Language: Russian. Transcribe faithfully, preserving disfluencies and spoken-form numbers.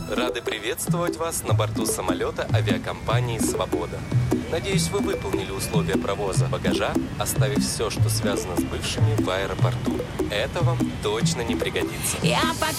Рады приветствовать вас на борту самолета авиакомпании «Свобода». Надеюсь, вы выполнили условия провоза багажа, оставив все, что связано с бывшими в аэропорту. Это вам точно не пригодится. Я